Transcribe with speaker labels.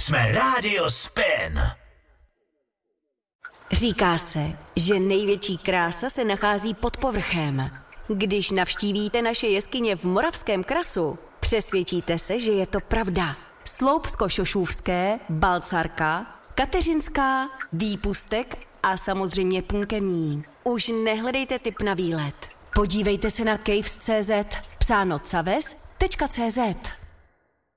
Speaker 1: Jsme Rádio Spin.
Speaker 2: Říká se, že největší krása se nachází pod povrchem. Když navštívíte naše jeskyně v Moravském krasu, přesvědčíte se, že je to pravda. Sloupsko-Šošůvské, Balcarka, Kateřinská, Výpustek a samozřejmě Punkemí. Už nehledejte tip na výlet. Podívejte se na caves.cz, psáno caves.cz.